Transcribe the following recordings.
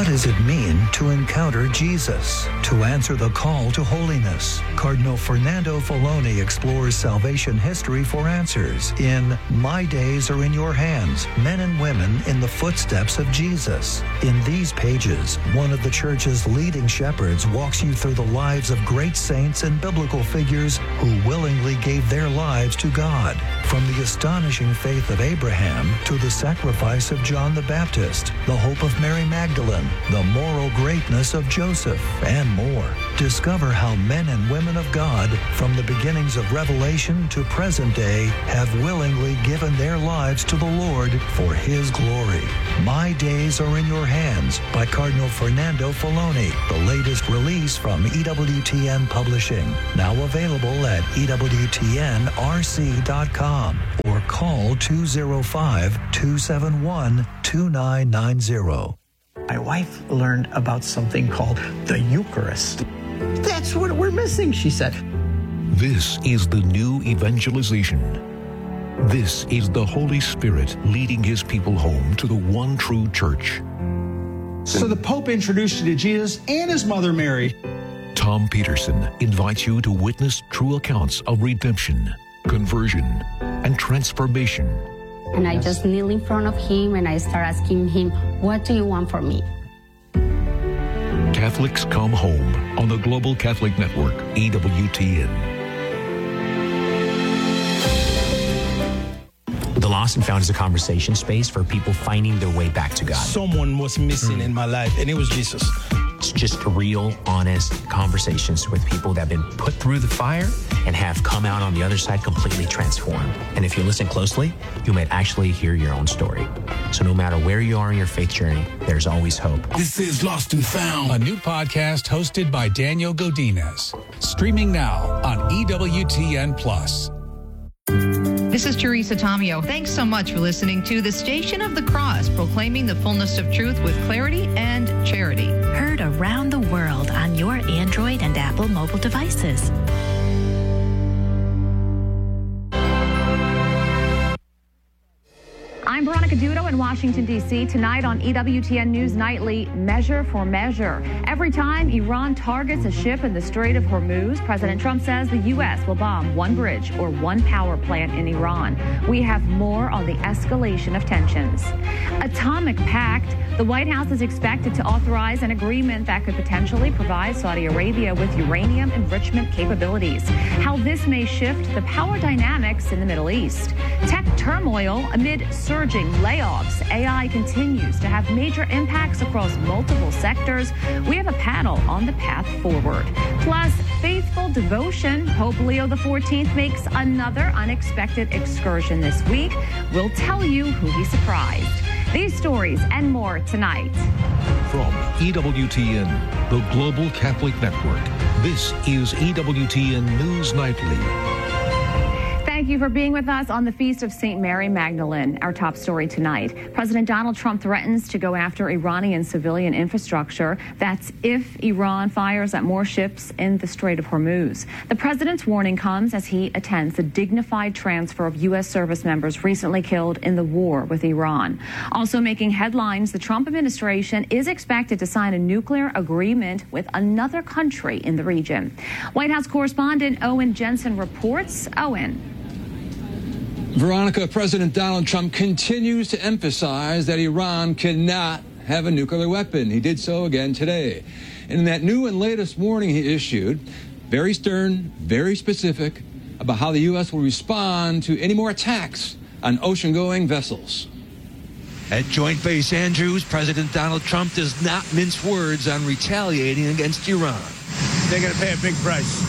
What does it mean to encounter Jesus? To answer the call to holiness, Cardinal Fernando Filoni explores salvation history for answers in My Days Are in Your Hands, Men and Women in the Footsteps of Jesus. In these pages, one of the Church's leading shepherds walks you through the lives of great saints and biblical figures who willingly gave their lives to God. From the astonishing faith of Abraham to the sacrifice of John the Baptist, the hope of Mary Magdalene, the moral greatness of Joseph, and more. Discover how men and women of God, from the beginnings of Revelation to present day, have willingly given their lives to the Lord for His glory. My Days Are in Your Hands by Cardinal Fernando Filoni, the latest release from EWTN Publishing. Now available at EWTNRC.com or call 205-271-2990. My wife learned about something called the Eucharist. That's what we're missing, she said. This is the new evangelization. This is the Holy Spirit leading His people home to the one true church. So the Pope introduced you to Jesus and His mother Mary. Tom Peterson invites you to witness true accounts of redemption, conversion, and transformation. And I just kneel in front of him and I start asking him, what do you want from me? Catholics Come Home on the Global Catholic Network, EWTN. The Lost and Found is a conversation space for people finding their way back to God. Someone was missing in my life, and it was Jesus. It's just real, honest conversations with people that have been put through the fire and have come out on the other side completely transformed. And if you listen closely, you might actually hear your own story. So no matter where you are in your faith journey, there's always hope. This is Lost and Found, a new podcast hosted by Daniel Godinez. Streaming now on EWTN+. This is Teresa Tomeo. Thanks so much for listening to the Station of the Cross, proclaiming the fullness of truth with clarity and charity. Heard around the world on your Android and Apple mobile devices. I'm Veronica Dudo in Washington, D.C. Tonight on EWTN News Nightly, Measure for Measure. Every time Iran targets a ship in the Strait of Hormuz, President Trump says the U.S. will bomb one bridge or one power plant in Iran. We have more on the escalation of tensions. Atomic Pact. The White House is expected to authorize an agreement that could potentially provide Saudi Arabia with uranium enrichment capabilities. How this may shift the power dynamics in the Middle East. Tech turmoil amid surging layoffs. AI continues to have major impacts across multiple sectors. We have a panel on the path forward. Plus, faithful devotion. Pope Leo XIV makes another unexpected excursion this week. We'll tell you who he surprised. These stories and more tonight. From EWTN, the Global Catholic Network, this is EWTN News Nightly. Thank you for being with us on the Feast of St. Mary Magdalene. Our top story tonight. President Donald Trump threatens to go after Iranian civilian infrastructure. That's if Iran fires at more ships in the Strait of Hormuz. The president's warning comes as he attends the dignified transfer of U.S. service members recently killed in the war with Iran. Also making headlines, the Trump administration is expected to sign a nuclear agreement with another country in the region. White House correspondent Owen Jensen reports. Owen. Veronica, President Donald Trump continues to emphasize that Iran cannot have a nuclear weapon. He did so again today. And in that new and latest warning he issued, very stern, very specific, about how the U.S. will respond to any more attacks on ocean-going vessels. At Joint Base Andrews, President Donald Trump does not mince words on retaliating against Iran. They're going to pay a big price.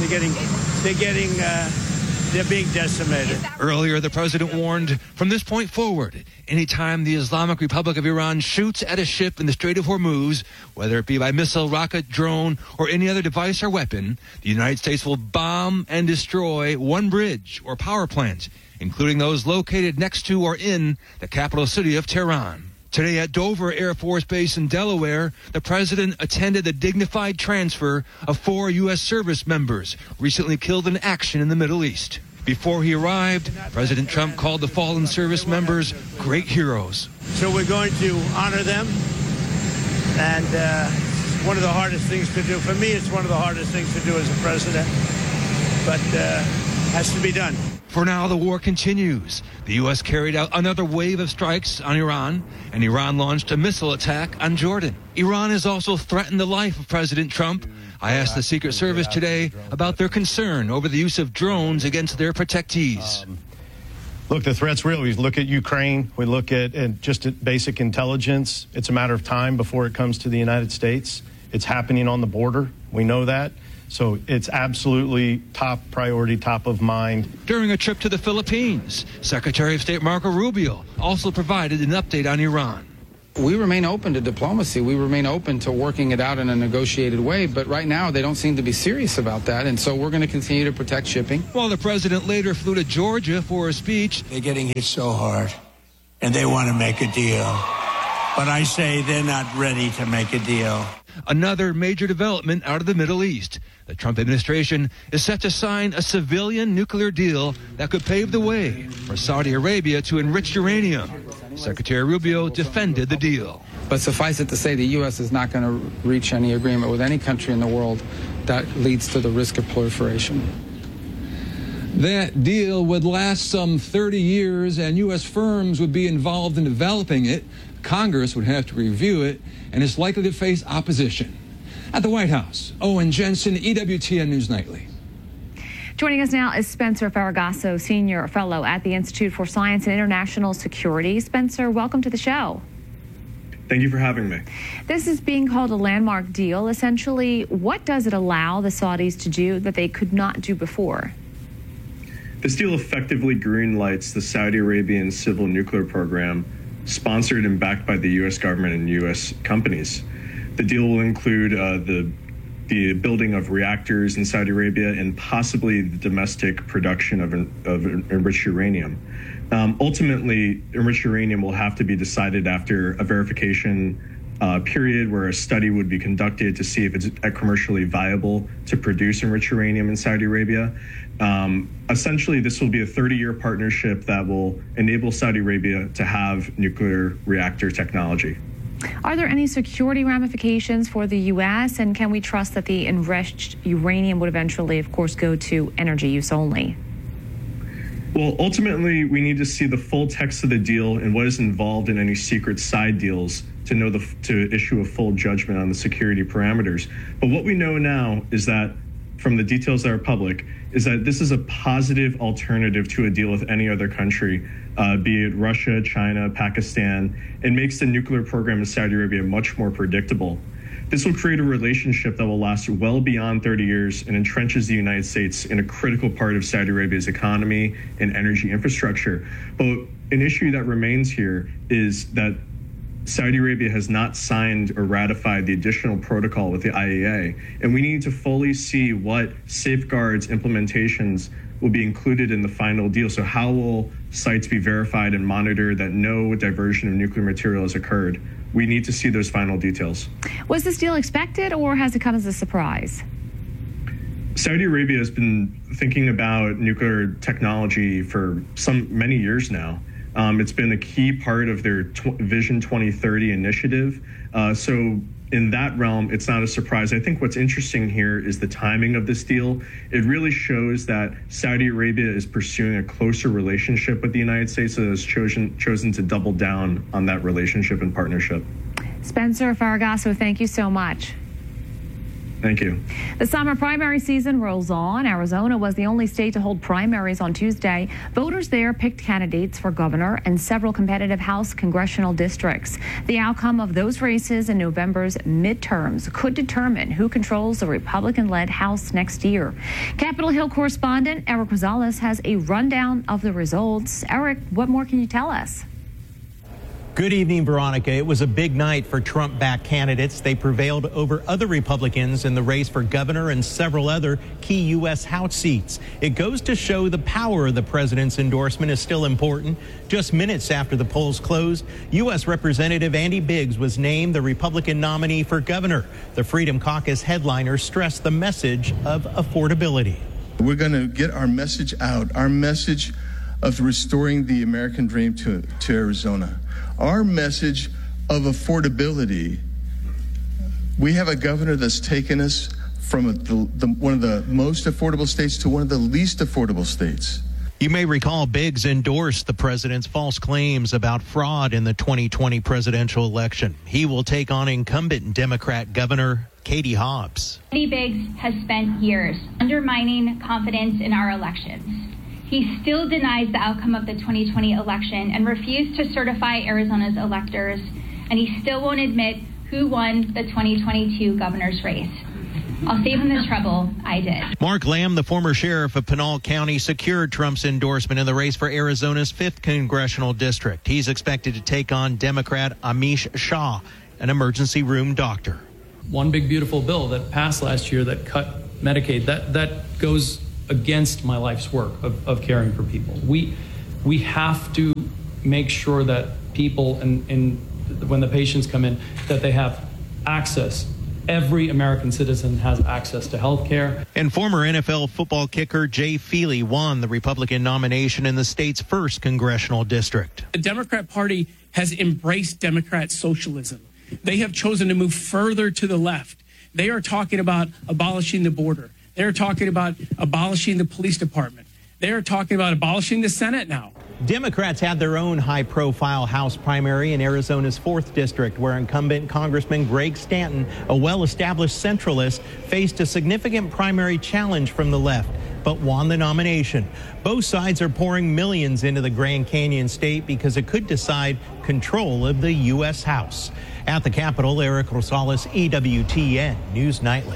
They're being decimated. Earlier, the president warned, from this point forward, anytime the Islamic Republic of Iran shoots at a ship in the Strait of Hormuz, whether it be by missile, rocket, drone, or any other device or weapon, the United States will bomb and destroy one bridge or power plant, including those located next to or in the capital city of Tehran. Today at Dover Air Force Base in Delaware, the president attended the dignified transfer of 4 U.S. service members recently killed in action in the Middle East. Before he arrived, President Trump called the fallen service members great heroes. So we're going to honor them And it's one of the hardest things to do. For me, it's one of the hardest things to do as a president. But has to be done. For now, the war continues. The U.S. carried out another wave of strikes on Iran, and Iran launched a missile attack on Jordan. Iran has also threatened the life of President Trump. I asked the Secret Service today about their concern over the use of drones against their protectees. Look, the threat's real. We look at Ukraine. We look at just at basic intelligence. It's a matter of time before it comes to the United States. It's happening on the border. We know that. So it's absolutely top priority, top of mind. During a trip to the Philippines, Secretary of State Marco Rubio also provided an update on Iran. We remain open to diplomacy. We remain open to working it out in a negotiated way. But right now, they don't seem to be serious about that. And so we're going to continue to protect shipping. While the president later flew to Georgia for a speech. They're getting hit so hard, and they want to make a deal. But I say they're not ready to make a deal. Another major development out of the Middle East. The Trump administration is set to sign a civilian nuclear deal that could pave the way for Saudi Arabia to enrich uranium. Secretary Rubio defended the deal. But suffice it to say, the U.S. is not going to reach any agreement with any country in the world that leads to the risk of proliferation. That deal would last some 30 years, and U.S. firms would be involved in developing it. Congress would have to review it, and it's likely to face opposition. At the White House, Owen Jensen, EWTN News Nightly. Joining us now is Spencer Ferragasso, Senior Fellow at the Institute for Science and International Security. Spencer, welcome to the show. Thank you for having me. This is being called a landmark deal. Essentially, what does it allow the Saudis to do that they could not do before? This deal effectively greenlights the Saudi Arabian civil nuclear program, sponsored and backed by the U.S. government and U.S. companies. The deal will include the building of reactors in Saudi Arabia and possibly the domestic production of enriched uranium. Ultimately, enriched uranium will have to be decided after a verification period where a study would be conducted to see if it's commercially viable to produce enriched uranium in Saudi Arabia. Essentially, this will be a 30-year partnership that will enable Saudi Arabia to have nuclear reactor technology. Are there any security ramifications for the U.S., and can we trust that the enriched uranium would eventually, of course, go to energy use only? Well, ultimately, we need to see the full text of the deal and what is involved in any secret side deals to issue a full judgment on the security parameters. But what we know now is that, from the details that are public, is that this is a positive alternative to a deal with any other country, be it Russia, China, Pakistan, and makes the nuclear program in Saudi Arabia much more predictable. This will create a relationship that will last well beyond 30 years and entrenches the United States in a critical part of Saudi Arabia's economy and energy infrastructure. But an issue that remains here is that Saudi Arabia has not signed or ratified the additional protocol with the IAEA, and we need to fully see what safeguards implementations will be included in the final deal. So how will sites be verified and monitored that no diversion of nuclear material has occurred? We need to see those final details. Was this deal expected, or has it come as a surprise? Saudi Arabia has been thinking about nuclear technology for many years now. It's been a key part of their Vision 2030 initiative. So in that realm, it's not a surprise. I think what's interesting here is the timing of this deal. It really shows that Saudi Arabia is pursuing a closer relationship with the United States and has chosen to double down on that relationship and partnership. Spencer Ferragasso, thank you so much. Thank you. The summer primary season rolls on. Arizona was the only state to hold primaries on Tuesday. Voters there picked candidates for governor and several competitive House congressional districts. The outcome of those races in November's midterms could determine who controls the Republican-led House next year. Capitol Hill correspondent Eric Rosales has a rundown of the results. Eric, what more can you tell us? Good evening, Veronica. It was a big night for Trump-backed candidates. They prevailed over other Republicans in the race for governor and several other key U.S. House seats. It goes to show the power of the president's endorsement is still important. Just minutes after the polls closed, U.S. Representative Andy Biggs was named the Republican nominee for governor. The Freedom Caucus headliner stressed the message of affordability. We're going to get our message out, our message of restoring the American dream to Arizona. Our message of affordability We have a governor that's taken us from one of the most affordable states to one of the least affordable states. You may recall Biggs endorsed the president's false claims about fraud in the 2020 presidential election. He will take on incumbent Democrat Governor Katie Hobbs. Eddie Biggs has spent years undermining confidence in our elections. He still denies the outcome of the 2020 election and refused to certify Arizona's electors, and he still won't admit who won the 2022 governor's race. I'll save him the trouble. I did. Mark Lamb, the former sheriff of Pinal County, secured Trump's endorsement in the race for Arizona's 5th congressional district. He's expected to take on Democrat Amish Shah, an emergency room doctor. One big beautiful bill that passed last year that cut Medicaid, that goes against my life's work of caring for people. We have to make sure that people, and when the patients come in, that they have access. Every American citizen has access to health care. And former NFL football kicker Jay Feely won the Republican nomination in the state's 1st congressional district. The Democrat Party has embraced Democrat socialism. They have chosen to move further to the left. They are talking about abolishing the border. They are talking about abolishing the police department. They are talking about abolishing the Senate now. Democrats had their own high-profile House primary in Arizona's 4th district, where incumbent Congressman Greg Stanton, a well-established centralist, faced a significant primary challenge from the left, but won the nomination. Both sides are pouring millions into the Grand Canyon state because it could decide control of the U.S. House. At the Capitol, Eric Rosales, EWTN News Nightly.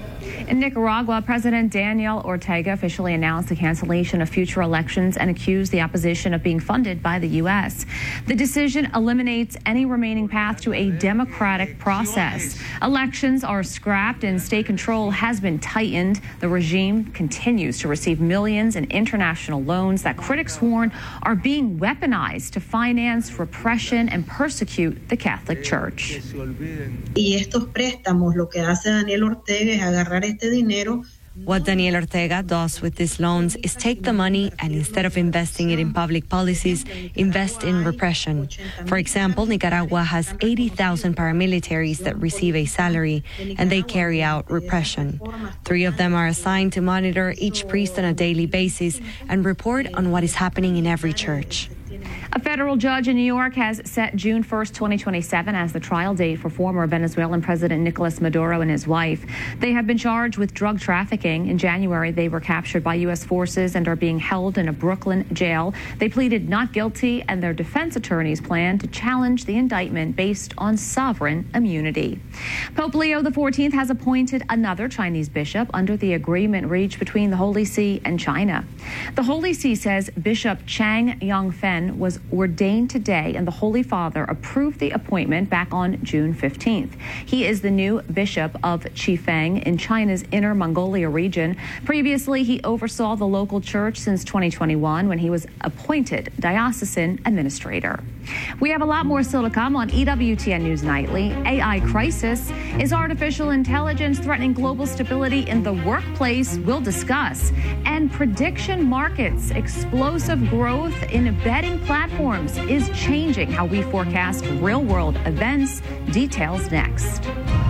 In Nicaragua, President Daniel Ortega officially announced the cancellation of future elections and accused the opposition of being funded by the U.S. The decision eliminates any remaining path to a democratic process. Elections are scrapped and state control has been tightened. The regime continues to receive millions in international loans that critics warn are being weaponized to finance repression and persecute the Catholic Church. Y estos préstamos, lo que hace Daniel Ortega es agarrar este dinero. What Daniel Ortega does with these loans is take the money and instead of investing it in public policies, invest in repression. For example, Nicaragua has 80,000 paramilitaries that receive a salary and they carry out repression. 3 of them are assigned to monitor each priest on a daily basis and report on what is happening in every church. A federal judge in New York has set June 1st, 2027 as the trial date for former Venezuelan President Nicolas Maduro and his wife. They have been charged with drug trafficking. In January, they were captured by U.S. forces and are being held in a Brooklyn jail. They pleaded not guilty, and their defense attorneys plan to challenge the indictment based on sovereign immunity. Pope Leo XIV has appointed another Chinese bishop under the agreement reached between the Holy See and China. The Holy See says Bishop Chang Yongfen was ordained today, and the Holy Father approved the appointment back on June 15th. He is the new Bishop of Chifeng in China's Inner Mongolia region. Previously, he oversaw the local church since 2021 when he was appointed diocesan administrator. We have a lot more still to come on EWTN News Nightly. AI crisis. Is artificial intelligence threatening global stability in the workplace? We'll discuss. And prediction markets. Explosive growth in betting platforms is changing how we forecast real-world events. Details next.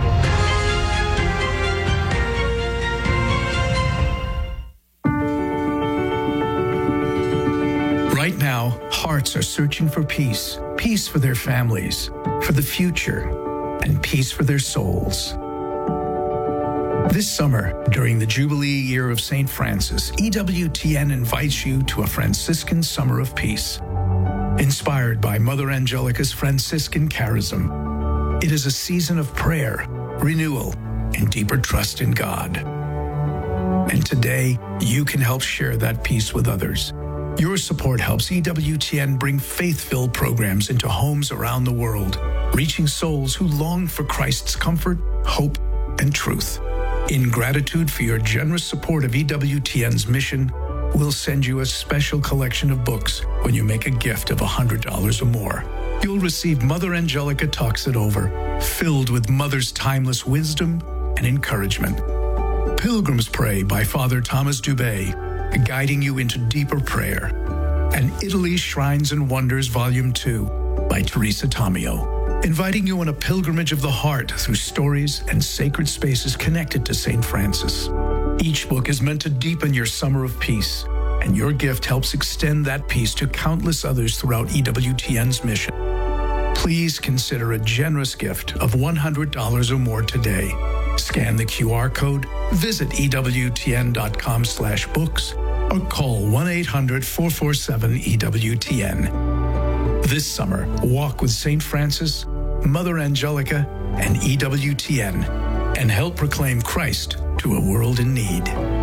Right now, hearts are searching for peace. Peace for their families, for the future, and peace for their souls. This summer, during the Jubilee year of St. Francis, EWTN invites you to a Franciscan Summer of Peace. Inspired by Mother Angelica's Franciscan charism, it is a season of prayer, renewal, and deeper trust in God. And today, you can help share that peace with others. Your support helps EWTN bring faith-filled programs into homes around the world, reaching souls who long for Christ's comfort, hope, and truth. In gratitude for your generous support of EWTN's mission, we'll send you a special collection of books when you make a gift of $100 or more. You'll receive Mother Angelica Talks It Over, filled with Mother's timeless wisdom and encouragement. Pilgrim's Pray by Father Thomas Dubé, guiding you into deeper prayer. And Italy's Shrines and Wonders Volume 2 by Teresa Tomeo, inviting you on a pilgrimage of the heart through stories and sacred spaces connected to St. Francis. Each book is meant to deepen your summer of peace, and your gift helps extend that peace to countless others throughout EWTN's mission. Please consider a generous gift of $100 or more today. Scan the QR code, visit EWTN.com/books, or call 1-800-447-EWTN. This summer, walk with St. Francis, Mother Angelica, and EWTN, and help proclaim Christ to a world in need.